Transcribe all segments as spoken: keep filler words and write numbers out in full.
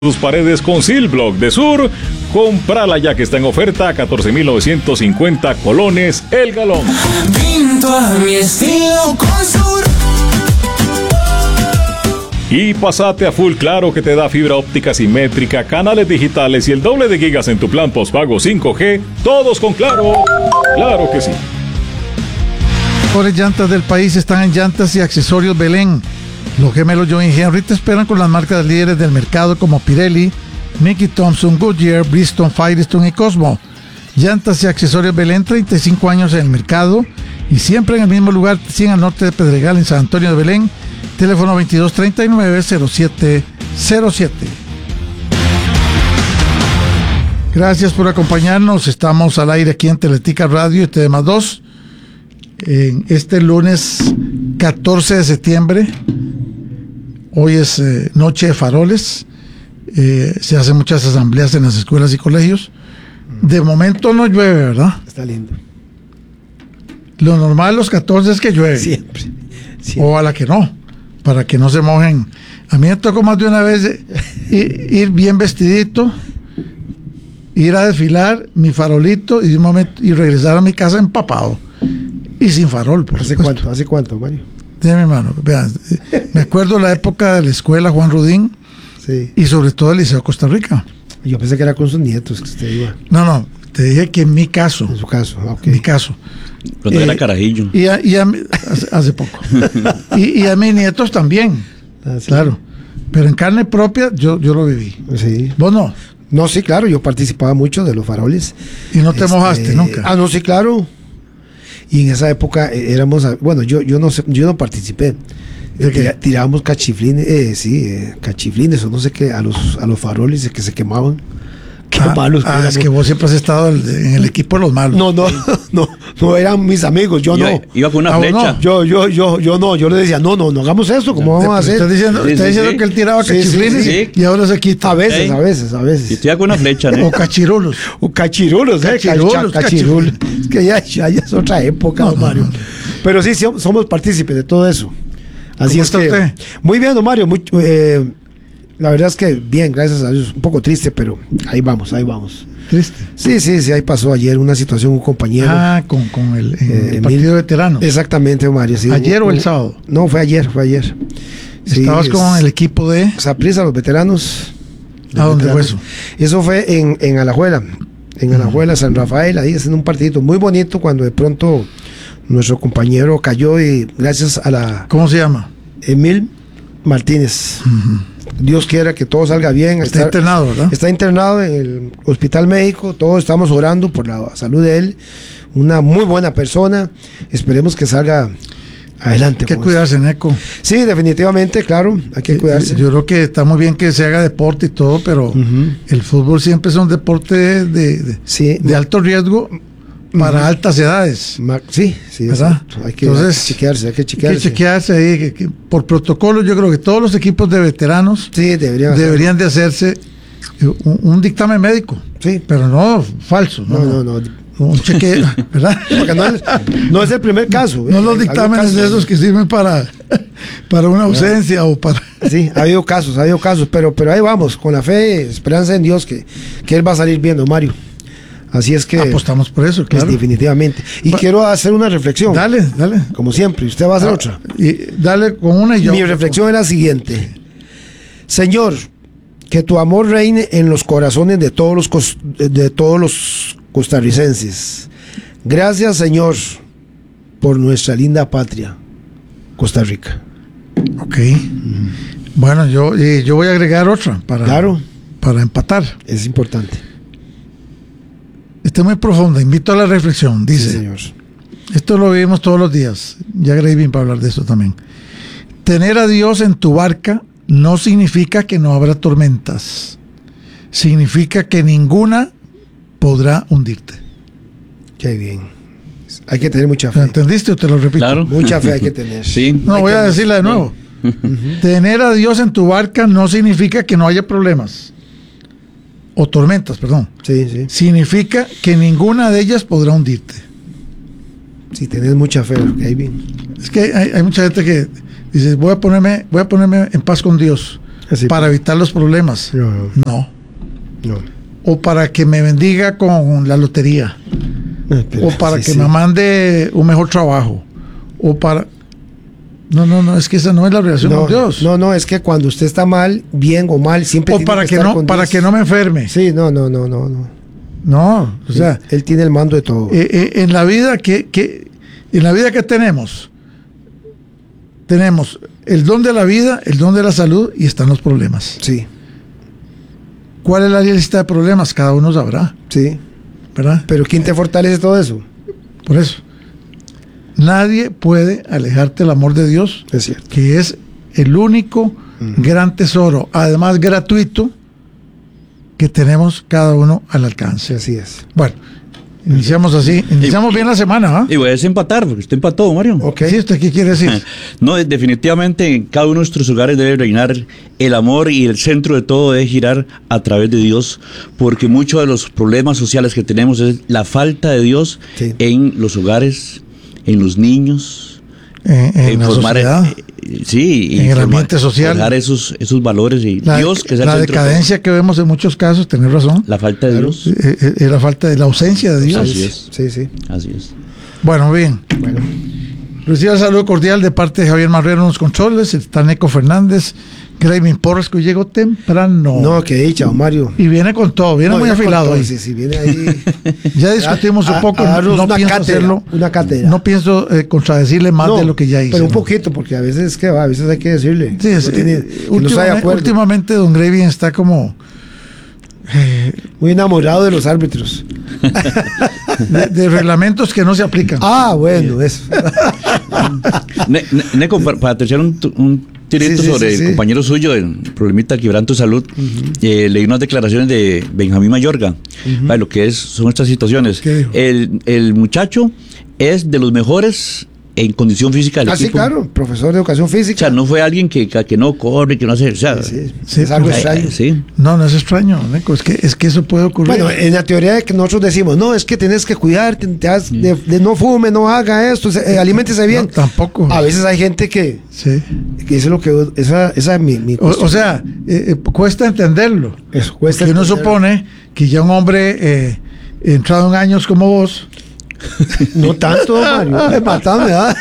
tus paredes con Silblock de Sur. Comprala ya que está en oferta a catorce mil novecientos cincuenta colones el galón. Pinto a mi estilo con Sur. Y pasate a Full Claro, que te da fibra óptica simétrica, canales digitales y el doble de gigas en tu plan postpago cinco G, todos con Claro. Claro que sí. Las mejores llantas del país están en Llantas y Accesorios Belén. Los gemelos John y Henry te esperan con las marcas líderes del mercado como Pirelli, Mickey Thompson, Goodyear, Bridgestone, Firestone y Cosmo. Llantas y Accesorios Belén, treinta y cinco años en el mercado y siempre en el mismo lugar, cien al norte de Pedregal, en San Antonio de Belén. Teléfono veintidós treinta y nueve cero siete cero siete. Gracias por acompañarnos. Estamos al aire aquí en Teletica Radio y T V más dos en este lunes catorce de septiembre. Hoy es eh, noche de faroles. Eh, se hacen muchas asambleas en las escuelas y colegios. De momento no llueve, ¿verdad? Está lindo. Lo normal los catorce es que llueve. Siempre. Siempre. O a la que no, para que no se mojen. A mí me tocó más de una vez eh, ir, ir bien vestidito, ir a desfilar mi farolito y de un momento y regresar a mi casa empapado y sin farol. Por ¿Hace supuesto. cuánto? ¿Hace cuánto, Mario? De mi mano, vean, me acuerdo la época de la escuela Juan Rudín Sí. y sobre todo el Liceo Costa Rica. Yo pensé que era con sus nietos que usted iba. No, no, te dije que en mi caso, En su caso, ok. en mi caso. Cuando Eh, era carajillo. Y a, y a mí- hace, hace poco. y, y a mis nietos también, Ah, sí. claro. Pero en carne propia yo, yo lo viví. Sí. Vos no. No, sí, claro, yo participaba mucho de los faroles. Y no te Este, mojaste nunca. Ah, no, sí, claro. Y en esa época eh, éramos, a- bueno, yo yo no sé, yo no participé. ¿De qué? Tira- tirábamos cachiflines, eh, sí, eh, cachiflines o no sé qué, a los a los faroles que se quemaban. Qué Ah, malos. ah, es éramos. que vos siempre has estado el- en el equipo de los malos. No, no, no, no eran mis amigos, yo iba, no. iba con una Ah, ¿o flecha. no? Yo, yo, yo, yo no, yo le decía, no, no, no hagamos eso, ¿cómo vamos a hacer? Estás diciendo, Sí, estás sí, diciendo sí. que él tiraba Sí, sí, cachiflines sí. y ahora se quita. A veces, Sí. a veces, a Y veces. estoy con una flecha, ¿no? O cachirulos. O cachirulos, ¿eh? Cachirulos, Cachirulos, cachirulos. Es que ya, ya, ya es otra época, No, don no, Mario. no. Pero sí, sí, somos partícipes de todo eso. Así ¿Cómo es está que. usted? Muy bien, don Mario. Muy, eh, la verdad es que bien, gracias a Dios. Un poco triste, pero ahí vamos, ahí vamos. Triste. Sí, sí, sí, ahí pasó ayer una situación, un compañero. Ah, con, con el, en Eh, el partido mil- de veteranos. Exactamente, don Mario. Sí, ¿Ayer un- o el un- sábado? No, fue ayer, fue ayer. Sí, Estabas es- con el equipo de... Saprissa, los veteranos. ¿A dónde Los fue veteranos. Eso fue en, en Alajuela, en Alajuela, San Rafael, ahí haciendo un partidito muy bonito cuando de pronto nuestro compañero cayó y gracias a la ¿Cómo se llama? Emil Martínez. Dios quiera que todo salga bien. Está internado, ¿verdad? Está internado en el hospital médico, todos estamos orando por la salud de él. Una muy buena persona. Esperemos que salga adelante. Hay que con cuidarse, Neco. esto. Sí, definitivamente, claro, hay que cuidarse. Yo creo que está muy bien que se haga deporte y todo, pero Ujú. el fútbol siempre es un deporte de, de, Sí, de alto riesgo para altas edades. Ma- sí, sí, ¿Verdad? exacto. Hay que Entonces, chequearse, hay que Hay que chequearse. chequearse ahí. que- que por protocolo, yo creo que todos los equipos de veteranos Sí, deberían hacer- deberían de hacerse eh, un, un dictamen médico, Sí. pero no falso. No, No, no, no. Un cheque, ¿verdad? Porque no es, no es el primer caso. No Eh, los ha dictámenes habido de casos. esos que sirven para, para una ausencia o para... Sí, ha habido casos, ha habido casos, pero, pero ahí vamos, con la fe, esperanza en Dios que, que Él va a salir viendo, Mario. Así es que, Apostamos por eso, pues, claro. definitivamente. Y Va- quiero hacer una reflexión, Dale, dale. como siempre, y usted va a hacer otra. Y dale con una y yo. Mi reflexión es la siguiente. Señor, que tu amor reine en los corazones de todos los, cos- de todos los costarricenses. Gracias, Señor, por nuestra linda patria, Costa Rica. Ok. Bueno, yo, y yo voy a agregar otra para, Claro. para empatar. Es importante. Está muy profunda. Invito a la reflexión. Dice, Sí, señor. esto lo vivimos todos los días. Ya agregué bien para hablar de eso también. Tener a Dios en tu barca no significa que no habrá tormentas. Significa que ninguna podrá hundirte. Qué bien. Hay que tener mucha ¿Lo fe. entendiste o te lo repito? Claro. Mucha fe hay que tener. Sí. No, Hay voy que- a decirla de nuevo. Tener a Dios en tu barca no significa que no haya problemas. O tormentas, perdón. Sí, sí. Significa que ninguna de ellas podrá hundirte. Si tenés mucha fe, ok, bien. Es que hay, hay mucha gente que dice, voy a ponerme, voy a ponerme en paz con Dios. Así, para evitar los problemas. No, no. No. No. O para que me bendiga con la lotería. Pero, O para sí, que sí. me mande un mejor trabajo. O para... No, no, no, es que esa no es la relación No, con Dios. no, no, es que cuando usted está mal, bien o mal, siempre o tiene para que, estar no, con para Dios. que no me enferme. Sí, no, no, no, no, no. No, o sea, él, él tiene el mando de todo. eh, eh, en la vida que, que en la vida que tenemos, tenemos el don de la vida, el don de la salud y están los problemas. Sí, ¿Cuál es la lista de problemas? Cada uno sabrá, sí. ¿verdad? Pero ¿quién te fortalece todo eso? Por eso, nadie puede alejarte del amor de Dios, Es cierto. que es el único gran tesoro, además gratuito, que tenemos cada uno al Sí, alcance. así es. Bueno, iniciamos así, iniciamos bien la semana, ¿ah? Y voy a desempatar, porque usted empató, Mario. Ok. ¿Sí? ¿Usted qué quiere decir? No, definitivamente en cada uno de nuestros hogares debe reinar el amor y el centro de todo debe girar a través de Dios, porque muchos de los problemas sociales que tenemos es la falta de Dios Sí. en los hogares, en los niños, En, en la formar, sociedad, eh, sí, y en el formar- ambiente social. forjar esos, esos valores y la, Dios que es el la centro de todo. decadencia que vemos en muchos casos, tener razón, La falta de Dios. eh, eh, es la falta de la ausencia de Dios. Así es. Sí, sí. Así es. Bueno, bien. Bueno. Reciba el saludo cordial de parte de Javier Marrero en los controles, está Neco Fernández, Graving Porras, que hoy llegó temprano. No, que dicha, don Mario. Y viene con todo, viene No, muy ya con afilado todo, hoy. Sí, sí, viene ahí. Ya discutimos A- un poco, a darnos no una pienso cátedra, hacerlo, una cátedra. no pienso eh, contradecirle más No, de lo que ya hice. Pero un ¿no? poquito, porque a veces es que va, a veces hay que decirle. Sí, No sí, tiene- eh, que no está de últimamente, acuerdo. últimamente Don Graving está como Muy enamorado de los árbitros. de, de reglamentos que no se aplican. Ah, bueno, eso. Ne- ne- Neco, para, para terciar un, tu- un tirito Sí, sí, sobre sí, el sí. compañero suyo, el problemita quebranto de salud, eh, leí unas declaraciones de Benjamín Mayorga, para lo que es, son estas situaciones. ¿Qué dijo? El, el muchacho es de los mejores en condición física del Ah, sí, equipo. claro, profesor de educación O física. sea, no fue alguien que, que no corre, que no hace. O sea, Sí, sí, Sí, es algo pues, extraño. eh, sí. No, no es extraño, Neco, es que, es que eso puede ocurrir. Bueno, en la teoría de que nosotros decimos, no, es que tenés que cuidarte, te has- de, de no fume, no haga esto, se- eh, aliméntese bien. No, tampoco. A veces hay gente que, Sí. que eso es lo que, esa, esa es mi, mi O, cuestión. o sea, eh, eh, cuesta entenderlo. Eso cuesta Porque uno entender. supone que ya un hombre eh, entrado en años como vos, No tanto, Mario. Ay, matame, ¿verdad?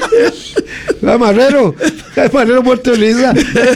Ay, Marrero. Ay, Marrero muerto de risa.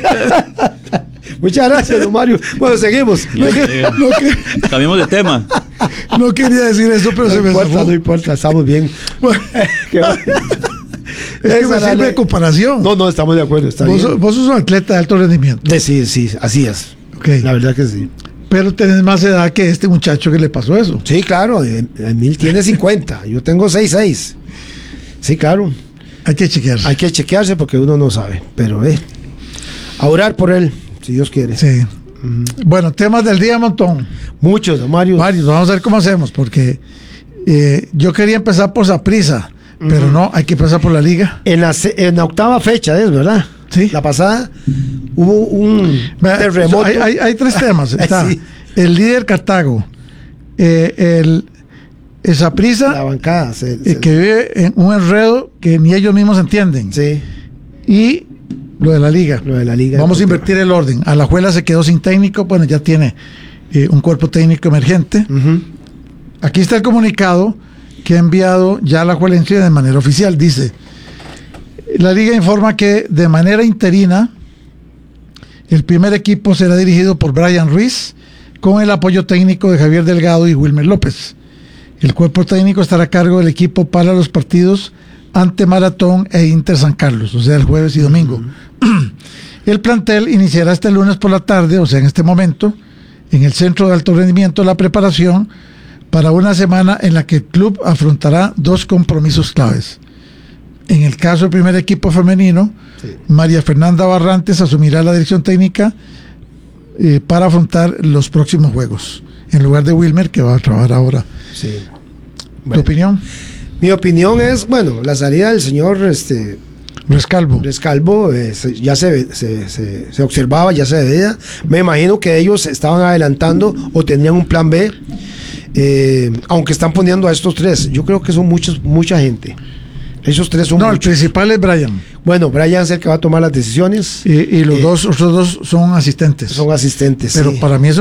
Muchas gracias, don Mario. Bueno, seguimos. no, que- Cambiemos de tema. no quería decir eso, pero No se me importa, zafó. no importa, estamos bien. Bueno, Qué va- es que me Esa la sirve de ley. comparación. No, no, estamos de acuerdo, está vos, bien. sos- vos sos un atleta de alto rendimiento, De- sí, sí, así es. ok, La verdad que sí. pero tenés más edad que este muchacho que le pasó eso. Sí, claro, eh, Emil tiene cincuenta, yo tengo seis seis. Sí, claro. Hay que chequearse. Hay que chequearse porque uno no sabe, pero eh, a orar por él, si Dios quiere. Sí. Bueno, temas del día, montón. Muchos, don Mario. Varios, vamos a ver cómo hacemos, porque eh, yo quería empezar por Saprissa, pero no, hay que empezar por la liga. En la, se- en la octava fecha, ¿es verdad? Sí. La pasada hubo un Vea, terremoto. Hay, hay- hay tres temas. Está Sí. el líder Cartago, eh, el, el Saprissa, La bancada. se- eh, se- que vive en un enredo que ni ellos mismos entienden, sí, y lo de la liga. lo de la liga. Vamos a invertir el orden. Alajuela se quedó sin técnico, bueno, ya tiene eh, un cuerpo técnico emergente. Ujú. Aquí está el comunicado que ha enviado ya la Alajuelense de manera oficial. Dice, la liga informa que de manera interina el primer equipo será dirigido por Brian Ruiz con el apoyo técnico de Javier Delgado y Wilmer López. El cuerpo técnico estará a cargo del equipo para los partidos ante Maratón e Inter San Carlos, o sea, el jueves y domingo. El plantel iniciará este lunes por la tarde, o sea, en este momento, en el Centro de Alto Rendimiento, la preparación para una semana en la que el club afrontará dos compromisos claves. En el caso del primer equipo femenino, Sí. María Fernanda Barrantes asumirá la dirección técnica eh, para afrontar los próximos juegos, en lugar de Wilmer, que va a trabajar ahora. Sí. ¿Tu Bueno, opinión? mi opinión es, bueno, la salida del señor este, Rescalvo. Rescalvo eh, se- ya se, ve- se, se, se observaba, ya se veía. Me imagino que ellos estaban adelantando o tenían un plan B, eh, aunque están poniendo a estos tres. Yo creo que son muchos, mucha gente. Esos tres son No, el muchos. principal es Brian. Bueno, Brian es el que va a tomar las decisiones. Y, y los Eh, dos, otros dos son asistentes. Son asistentes. Pero sí. para mí es